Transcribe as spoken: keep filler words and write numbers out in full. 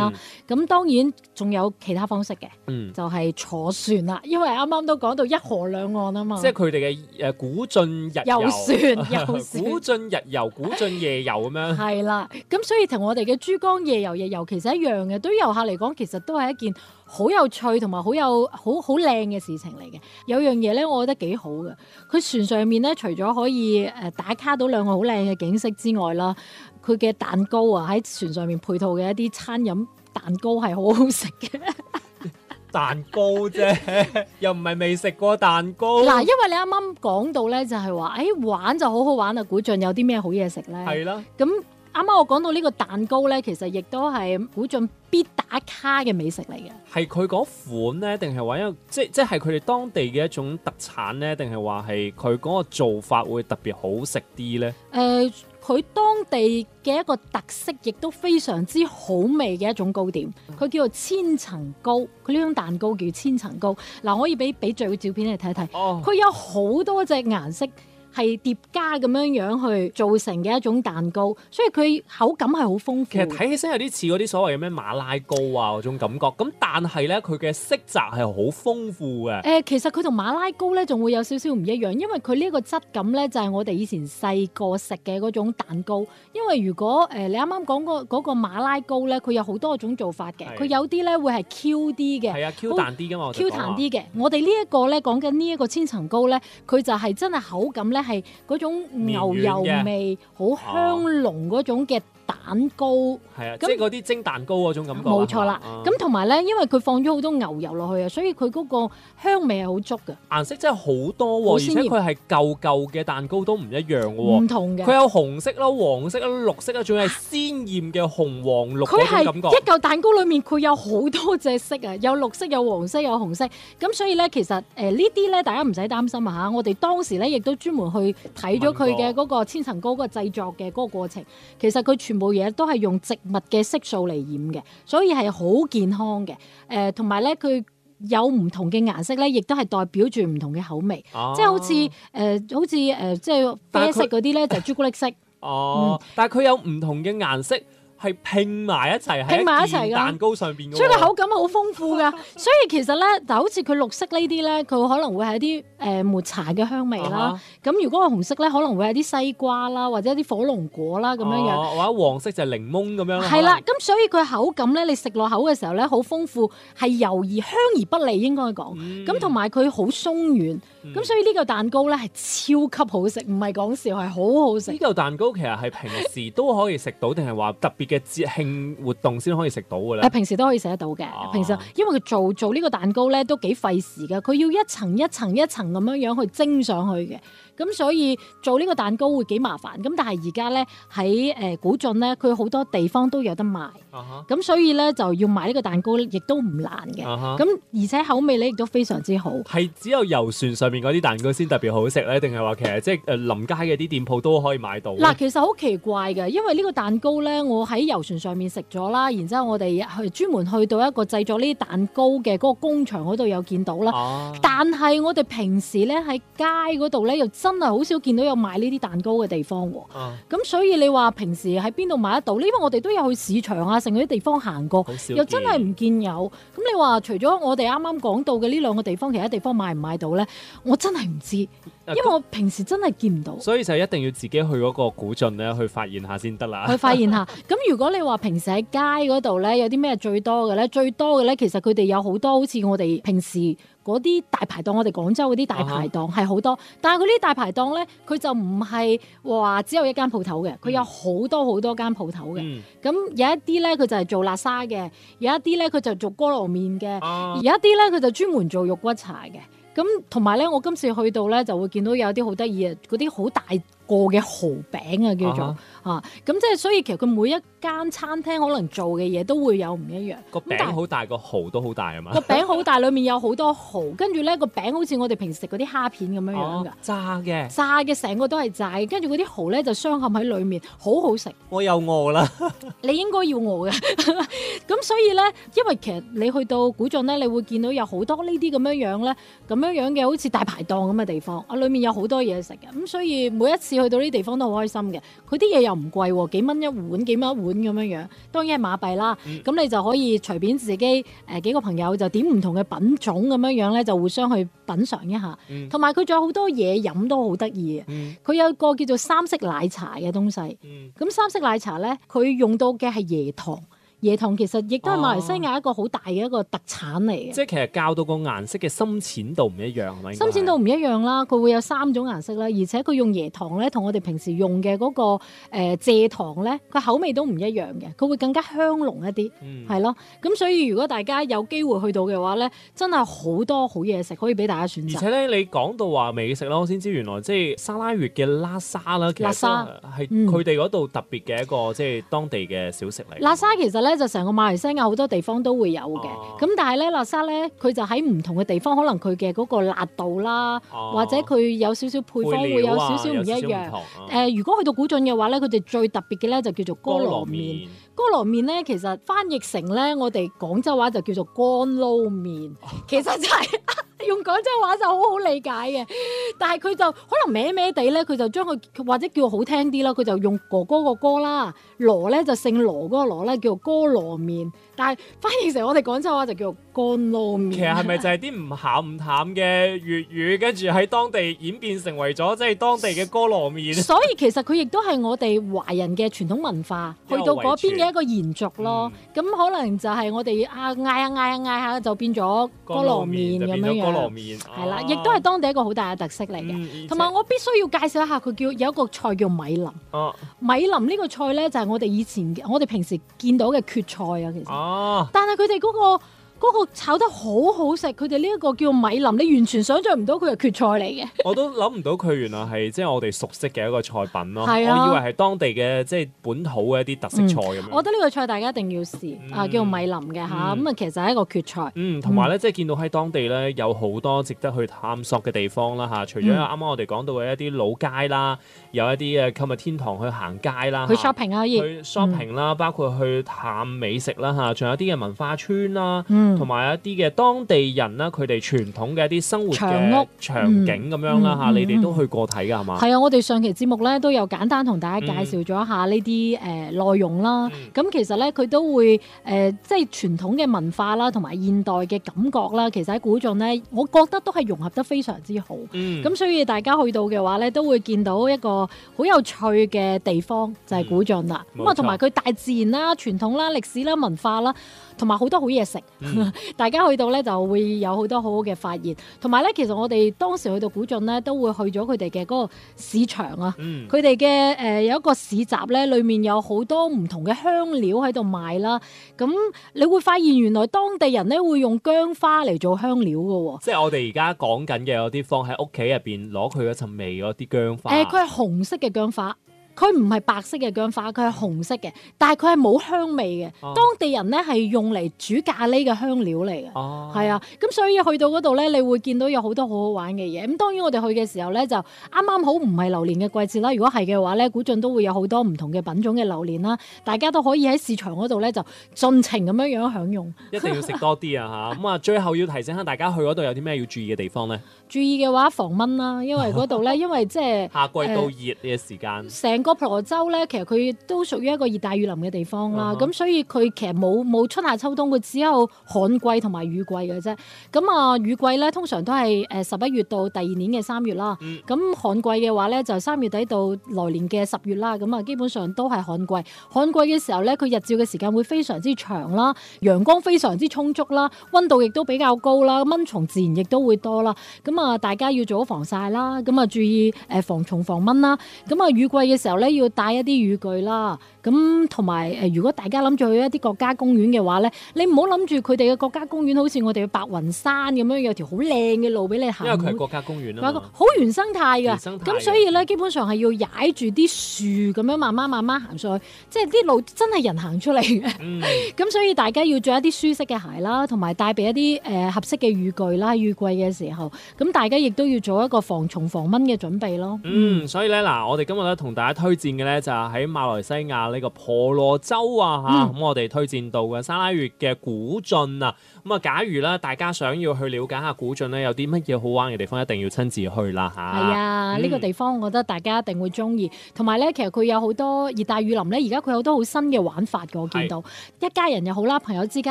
啦。咁、嗯、當然仲有其他方式嘅， 嗯、 就係坐船啦。因為啱啱都講到一河兩岸啊嘛。 即係佢哋嘅誒古晉日遊， 遊船，遊船古晉日遊、古晉夜遊咁樣。 係啦，咁所以同我哋嘅珠江夜遊夜遊其實一樣嘅。對於遊客嚟講，其實都係一件好有趣同埋好有好好靚嘅事情嚟嘅。有樣嘢咧，我覺得幾好嘅。佢船上面咧，除咗可以誒打卡到兩個好靚嘅景色之外啦，佢嘅蛋糕啊，喺船上面配套嘅一啲餐飲蛋糕係好好食嘅。 蛋糕啫，又唔係未食過蛋糕。 嗱，因為你啱啱講到咧，就係話，誒玩就好好玩啊！古晉有啲咩好嘢食咧？ 係啦。 咁啱啱我講到呢個蛋糕咧，其實亦都係古晉必打卡嘅美食嚟嘅。係佢嗰款咧，定係話因為即即係佢哋當地嘅一種特產咧，定係話係佢嗰個做法會特別好食啲咧？誒、 呃。佢當地嘅一個特色，亦都非常之好味嘅一種糕點，佢叫做千層糕。佢呢種蛋糕叫千層糕。嗱，可以俾俾最照片你睇睇。哦，佢有好多隻顏色係疊加咁樣樣去做成嘅一種蛋糕，所以佢口感係好豐富。 其實睇起身有啲似嗰啲所謂嘅咩馬拉糕啊嗰種感覺，咁但係咧佢嘅色澤係好豐富嘅。誒、 呃，其實佢同馬拉糕咧仲會有少少唔一樣，因為佢呢個質感咧就係、是、我哋以前細個食嘅嗰種蛋糕。因為如果誒、呃、你啱啱講過嗰個馬拉糕咧，佢有好多種做法嘅，佢有啲咧會係 Q 啲嘅， 係啊 Q 彈啲㗎嘛 ，Q 彈啲嘅。我哋呢一個咧講緊呢一個千層糕咧，佢就係真係口感咧。係嗰種牛油味好香濃嗰種嘅蛋糕， 係啊，即係嗰啲蒸蛋糕嗰種感覺。 冇錯啦，咁同埋咧，因為佢放咗好多牛油落去啊，所以佢嗰個香味係好足嘅。 顏色真係好多喎，而且佢係舊舊嘅蛋糕都唔一樣嘅喎， 唔同嘅。 佢有紅色啦、黃色啦、綠色啦，仲係鮮豔嘅紅黃綠嗰種感覺。 佢係一嚿蛋糕裡面佢有好多隻色啊，有綠色、有黃色、有紅色。咁所以咧，其實誒、呃、呢啲咧，大家唔使擔心啊嚇。我哋當時咧亦都專門去睇咗佢嘅嗰個千層糕嗰個製作嘅嗰個過程。其實佢全部嘢都係用植物嘅色素嚟染嘅，所以係好健康嘅。誒、呃，同埋咧，佢有唔同嘅顏色咧，亦都係代表住唔同嘅口味。啊、即係好似誒、呃，好似誒、呃，即係啡色嗰啲咧，就係朱古力色。 哦，嗯、但係佢有唔同嘅顏色。係拼埋一齊喺一件蛋糕上邊嘅， 所以個口感好豐富噶。所以其實咧，就好似佢綠色呢啲咧，佢可能會係啲誒抹茶嘅香味啦。咁、uh huh. 如果係紅色咧，可能會係啲西瓜啦，或者啲火龍果啦咁樣樣。Uh huh. 或者黃色就係檸檬咁樣。 係啦，咁所以佢口感咧，你食落口嘅時候咧，好豐富，係油而香而不膩應該講。咁同埋佢好鬆軟，咁、嗯、所以呢個蛋糕咧係超級好食，唔係講笑，係好好食。 呢個蛋糕其實係平時都可以食到，定係話特別嘅節慶活動先可以食到嘅咧？ 誒，平時都可以食得到嘅。啊、平時因為佢做做呢個蛋糕咧都幾費時嘅，佢要一層一層一層咁樣樣去蒸上去嘅。咁所以做呢個蛋糕會幾麻煩。咁但係而家咧喺誒古晉咧，佢好多地方都有得賣。咁、uh huh. 所以咧就要買呢個蛋糕，亦都唔難嘅。咁、uh huh. 而且口味咧亦都非常之好。 係只有遊船上面嗰啲蛋糕先特別好食咧，定係話其實即係誒臨街嘅啲店鋪都可以買到？ 嗱，其實好奇怪嘅，因為呢個蛋糕咧，我喺遊船上面食咗啦，然之後我哋去專門去到一個製作呢啲蛋糕嘅嗰個工場嗰度有見到啦。啊、但係我哋平時咧喺街嗰度咧，又真係好少見到有賣呢啲蛋糕嘅地方喎。咁、啊、所以你話平時喺邊度買得到？因為我哋都有去市場啊，成嗰啲地方行過，又真係唔見有。咁你話除咗我哋啱啱講到嘅呢兩個地方，其他地方買唔買到咧？我真係唔知，因為我平時真係見唔到。 所以就一定要自己去嗰個古晉咧，去發現下先得啦。 去發現下。咁如果你話平時喺街嗰度咧，有啲咩最多嘅咧？最多嘅咧，其實佢哋有好多好似我哋平時嗰啲大排檔，我哋廣州嗰啲大排檔係好多。Uh huh. 但係佢呢啲大排檔咧，佢就唔係話只有一間鋪頭嘅，佢有好多好多間鋪頭嘅。咁、uh huh. 有一啲咧，佢就係做辣沙嘅；有一啲咧，佢就做菠蘿麵嘅；而、uh huh. 有一啲咧，佢就專門做肉骨茶嘅。咁同埋咧，我今次去到咧，就會見到有啲好得意啊，嗰啲好大個嘅蠔餅啊，叫做、uh huh. 啊，咁即係所以其實佢每一間餐廳可能做嘅嘢都會有唔一樣。 個餅好大，個蠔都好大啊嘛。 個餅好大，裡面有好多蠔，跟住咧個餅好似我哋平時食嗰啲蝦片咁樣樣㗎、哦。炸嘅，炸嘅成個都係炸嘅，跟住嗰啲蠔咧就鑲嵌喺裡面，好好食。 我又餓啦。 你應該要餓嘅。咁所以咧，因為其實你去到古晉咧，你會見到有好多呢啲咁樣樣咧，咁樣樣嘅好似大排檔咁嘅地方，啊，裡面有好多嘢食嘅。咁所以每一次次去到呢啲地方都好開心嘅，佢啲嘢又唔貴喎，幾蚊一碗幾蚊一碗咁樣樣，當然係馬幣啦。咁、嗯、你就可以隨便自己誒、呃、幾個朋友就點唔同嘅品種咁樣樣咧，就互相去品嚐一下。同埋佢仲有好多嘢飲都好得意嘅，佢、嗯、有個叫做三色奶茶嘅東西。咁、嗯、三色奶茶咧，佢用到嘅係椰糖。椰糖其實亦都係馬來西亞一個好大嘅一個特產嚟嘅、哦，即係其實教到個顏色嘅深淺度唔一樣，係咪？ 深淺度唔一樣啦，佢會有三種顏色啦，而且佢用椰糖咧，同我哋平時用嘅嗰、那個誒、呃、蔗糖咧，佢口味都唔一樣嘅，佢會更加香濃一啲，係咯、嗯。咁所以如果大家有機會去到嘅話咧，真係好多好嘢食可以俾大家選擇。 而且咧，你講到話美食啦，我先知原來即係沙拉越嘅拉沙啦，其實係佢哋嗰度特別嘅一個、嗯、即係當地嘅小食嚟。 拉沙其實咧就成個馬來西亞好多地方都會有嘅，咁、啊、但係咧拉沙咧佢就喺唔同嘅地方，可能佢嘅嗰個辣度啦，啊、或者佢有少少配方會有少少唔一樣。誒、啊呃，如果去到古晉嘅話咧，佢哋最特別嘅咧就叫做哥羅麵。哥羅麵咧其實翻譯成咧，我哋廣州話就叫做乾撈麵，其實就係、是。用廣州話就好好理解嘅，但係佢就可能歪歪地咧，佢就將佢或者叫好聽啲啦，佢就用哥哥個哥啦，羅咧就姓羅嗰個羅咧叫做哥羅麵，但係翻譯成我哋廣州話就叫做乾撈麵。其實係咪就係啲唔鹹唔淡嘅粵語，跟住喺當地演變成為咗即係當地嘅哥羅麵？所以其實佢亦都係我哋華人嘅傳統文化，去到嗰邊嘅一個延續咯。咁、嗯、可能就係我哋啊嗌下嗌下嗌下就變咗哥羅麵咁樣樣。係啦，亦都係當地一個好大嘅特色嚟嘅。同埋、嗯、我必須要介紹一下，佢叫有一個菜叫米林。啊、米林呢個菜咧就係、是、我哋以前我哋平時見到嘅蕨菜啊，其實。啊、但係佢哋嗰個。嗰個炒得好好食，佢哋呢一個叫米林，你完全想像唔到佢係蕨菜嚟嘅。我都諗唔到佢原來係即係我哋熟悉嘅一個菜品咯。係啊，我以為係當地嘅即係本土嘅一啲特色菜咁樣、嗯。我覺得呢個菜大家一定要試、嗯、啊，叫米林嘅嚇，咁啊、嗯、其實係一個蕨菜。嗯，同埋咧即係見到喺當地咧有好多值得去探索嘅地方啦嚇，除咗啱啱我哋講到嘅一啲老街啦，有一啲嘅購物天堂去行街啦，去 shopping 啊，去 shopping 啦，嗯、包括去探美食啦嚇，仲有啲嘅文化村啦。嗯同埋一啲嘅當地人啦，佢哋傳統嘅一啲生活嘅場景咁樣啦嚇，你哋都去過睇㗎係嘛？係啊，我哋上期節目咧都有簡單同大家介紹咗一下呢啲誒內容啦。咁、嗯、其實咧佢都會誒、呃、即係傳統嘅文化啦，同埋現代嘅感覺啦。其實喺古晉咧，我覺得都係融合得非常之好。咁、嗯、所以大家去到嘅話咧，都會見到一個好有趣嘅地方，就係、是、古晉啦。咁啊、嗯，同埋佢大自然啦、傳統啦、歷史啦、文化啦。同埋好多好嘢食，嗯、大家去到咧就會有好多好好嘅發現。同埋咧，其實我哋當時去到古晉咧，都會去咗佢哋嘅嗰個市場啊。佢哋嘅誒有一個市集咧，裏面有好多唔同嘅香料喺度賣啦。咁你會發現原來當地人咧會用薑花嚟做香料㗎喎。即係我哋而家講緊嘅有啲放喺屋企入邊攞佢嗰陣味嗰啲薑花。誒、呃，佢係紅色嘅薑花。佢唔係白色嘅薑花，佢係紅色嘅，但係佢係冇香味嘅。啊、當地人咧係用嚟煮咖喱嘅香料嚟嘅，係啊。咁、啊、所以去到嗰度咧，你會見到有好多好好玩嘅嘢。咁當然我哋去嘅時候咧，就啱啱好唔係榴蓮嘅季節啦。如果係嘅話咧，古晉都會有好多唔同嘅品種嘅榴蓮啦，大家都可以喺市場嗰度咧就盡情咁樣樣享用。一定要食多啲啊嚇！咁啊，最後要提醒下大家去嗰度有啲咩要注意嘅地方咧？注意嘅話防蚊啦，因為嗰度咧，因為即係夏季到熱嘅時間，成、呃、個婆羅洲咧，其實佢都屬於一個熱帶雨林嘅地方啦。咁、uh huh. 所以佢其實冇冇春夏秋冬，佢只有旱季同埋雨季嘅啫。咁啊，雨季咧通常都係誒十一月到第二年嘅三月啦。咁、嗯、旱季嘅話咧就三月底到來年嘅十月啦。咁啊，基本上都係旱季。旱季嘅時候咧，佢日照嘅時間會非常之長啦，陽光非常之充足啦，溫度亦都比較高啦，蚊蟲自然亦都會多啦。咁啊，大家要做好防曬啦，咁啊注意誒防蟲防蚊啦。咁啊，雨季嘅時候咧要帶一啲雨具啦。咁同埋誒，如果大家諗住去一啲國家公園嘅話咧，你唔好諗住佢哋嘅國家公園好似我哋嘅白雲山咁樣有條好靚嘅路俾你行。因為佢係國家公園啊嘛，好原生態㗎。咁所以咧，基本上係要踩住啲樹咁樣慢慢慢慢行上去，即係啲路真係人行出嚟嘅。咁、嗯、所以大家要着一啲舒適嘅鞋啦，同埋帶備一啲誒、呃、合適嘅雨具啦。雨季嘅時候，咁大家亦都要做一個防蟲防蚊嘅準備咯。嗯，所以咧嗱，我哋今日咧同大家推薦嘅咧就係喺馬來西亞呢個婆羅洲啊嚇，咁、 嗯、 我哋推薦到嘅沙拉越嘅古晉啊，咁啊假如咧大家想要去了解下古晉咧，有啲乜嘢好玩嘅地方，一定要親自去啦嚇。 係啊，呢、嗯、個地方我覺得大家一定會中意，同埋咧其實佢有好多熱帶雨林咧，而家佢有好多好新嘅玩法嘅，我見到一家人又好啦，朋友之間